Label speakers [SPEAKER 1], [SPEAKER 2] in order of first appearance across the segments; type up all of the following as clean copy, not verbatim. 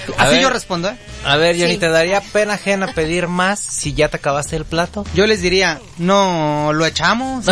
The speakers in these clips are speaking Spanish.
[SPEAKER 1] Así yo respondo, ¿eh?
[SPEAKER 2] A ver, Johnny,
[SPEAKER 3] Sí.
[SPEAKER 2] ¿te daría pena ajena pedir más si ya te acabaste el plato?
[SPEAKER 1] Yo les diría, no, lo echamos.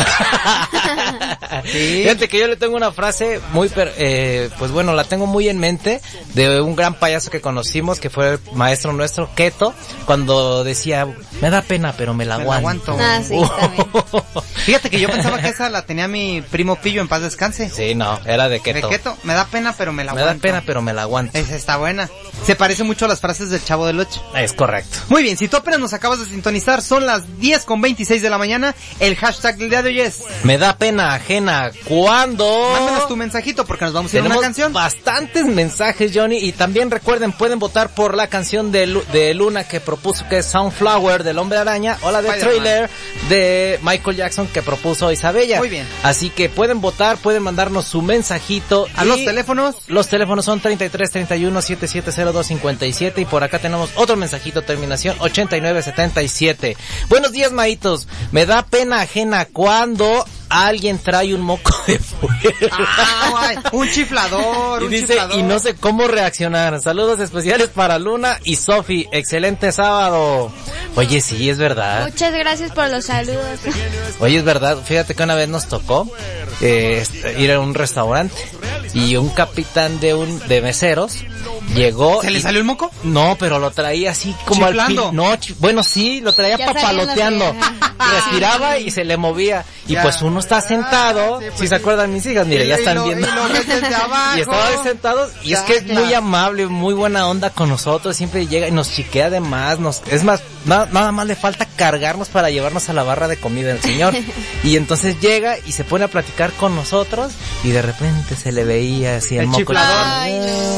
[SPEAKER 1] Sí.
[SPEAKER 2] Fíjate que yo le tengo una frase muy, pues bueno, la tengo muy en mente de un gran payaso que conocimos, que fue el maestro nuestro, Keto, cuando decía, me da pena, pero me la aguanto.
[SPEAKER 3] Ah, sí, también.
[SPEAKER 1] Fíjate que yo pensaba que esa la tenía mi primo Pillo, en paz descanse.
[SPEAKER 2] Sí, no, era de Keto.
[SPEAKER 1] De Keto, me da pena, pero me la
[SPEAKER 2] Me
[SPEAKER 1] aguanto.
[SPEAKER 2] da pena, pero me la aguanto.
[SPEAKER 1] Esa está buena. Se parece mucho a las frases del Chavo del Ocho.
[SPEAKER 2] Es correcto.
[SPEAKER 1] Muy bien, si tú apenas nos acabas de sintonizar, son las 10:26 de la mañana. El hashtag del día de hoy es...
[SPEAKER 2] Me da pena ajena cuando...
[SPEAKER 1] Mándanos tu mensajito porque nos vamos a ir a
[SPEAKER 2] Tenemos
[SPEAKER 1] una canción.
[SPEAKER 2] bastantes mensajes, Johnny, y también recuerden, pueden votar por la canción de Luna que propuso, que es Sunflower del Hombre Araña, o la de
[SPEAKER 1] Spider-Man.
[SPEAKER 2] Thriller de Michael Jackson que propuso Isabella.
[SPEAKER 1] Muy bien.
[SPEAKER 2] Así que pueden votar, pueden mandarnos su mensajito.
[SPEAKER 1] A
[SPEAKER 2] y
[SPEAKER 1] los teléfonos.
[SPEAKER 2] Los teléfonos son 3331-770257 y por acá tenemos otro mensajito, terminación 8977. Buenos días, maitos. Me da pena ajena cuando alguien trae un moco de fuera.
[SPEAKER 1] Guay, un chiflador,
[SPEAKER 2] Y
[SPEAKER 1] un
[SPEAKER 2] dice,
[SPEAKER 1] chiflador.
[SPEAKER 2] y no sé cómo reaccionar. Saludos especiales para Luna y Sofi. Excelente sábado. Oye, sí, es verdad.
[SPEAKER 3] Muchas gracias por los saludos.
[SPEAKER 2] Oye, es verdad. Fíjate que una vez nos tocó ir a un restaurante y un capitán de meseros llegó.
[SPEAKER 1] ¿Se le salió el moco?
[SPEAKER 2] No, pero lo traía así como
[SPEAKER 1] Chiflando.
[SPEAKER 2] al no, bueno, sí, lo traía
[SPEAKER 3] Ya
[SPEAKER 2] papaloteando.
[SPEAKER 3] sabiendo que-
[SPEAKER 2] Respiraba y se le movía. Y
[SPEAKER 1] Ya.
[SPEAKER 2] pues uno está sentado.
[SPEAKER 1] Sí, pues
[SPEAKER 2] si se
[SPEAKER 1] sí.
[SPEAKER 2] acuerdan mis hijas, mire, ya están viendo.
[SPEAKER 1] Y lo ves desde abajo.
[SPEAKER 2] Y estaba sentados y es
[SPEAKER 1] Ya,
[SPEAKER 2] que es muy
[SPEAKER 1] claro.
[SPEAKER 2] amable, muy buena onda con nosotros, siempre llega y nos chiquea de más, es más, nada más le falta cargarnos para llevarnos a la barra de comida el señor. Y entonces llega y se pone a platicar con nosotros y de repente se le veía así el
[SPEAKER 1] El
[SPEAKER 2] moco.
[SPEAKER 1] chiflador.
[SPEAKER 3] Ay,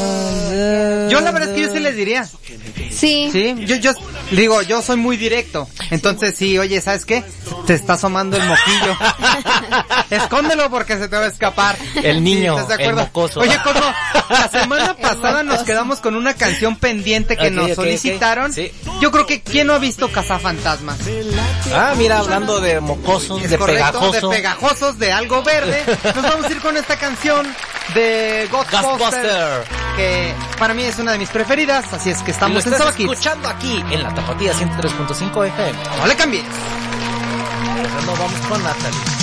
[SPEAKER 1] Yo la verdad es que yo sí les diría.
[SPEAKER 3] Sí.
[SPEAKER 1] Sí, yo digo, yo soy muy directo. Entonces sí, oye, ¿sabes qué? Te está asomando el moquillo. Escóndelo porque se te va a escapar.
[SPEAKER 2] El niño,
[SPEAKER 1] Sí, ¿estás de
[SPEAKER 2] el
[SPEAKER 1] acuerdo?
[SPEAKER 2] mocoso.
[SPEAKER 1] Oye, Coco, la semana pasada nos quedamos con una canción pendiente que
[SPEAKER 2] Ok,
[SPEAKER 1] nos
[SPEAKER 2] ok,
[SPEAKER 1] solicitaron.
[SPEAKER 2] ok. Sí.
[SPEAKER 1] Yo creo que ¿quién no ha visto Cazafantasmas?
[SPEAKER 2] Ah, mira, hablando de mocosos,
[SPEAKER 1] Es
[SPEAKER 2] de
[SPEAKER 1] correcto,
[SPEAKER 2] pegajoso.
[SPEAKER 1] de pegajosos, de algo verde. Nos vamos a ir con esta canción de Ghostbusters,
[SPEAKER 2] Ghostbuster.
[SPEAKER 1] que para mí es una de mis preferidas, así es que
[SPEAKER 2] Y lo
[SPEAKER 1] estamos en
[SPEAKER 2] estás
[SPEAKER 1] Saba Kids.
[SPEAKER 2] escuchando aquí en la Tapatía 103.5 FM.
[SPEAKER 1] No le cambies.
[SPEAKER 2] Nos vamos con Natalie.